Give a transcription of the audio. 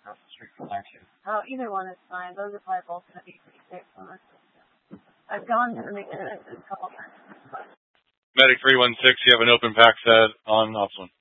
across the street from there too. Oh, either one is fine. Those are probably both going to be pretty safe on us. I've gone to the McDonald's a couple times. Medic 316, you have an open pack set on Option.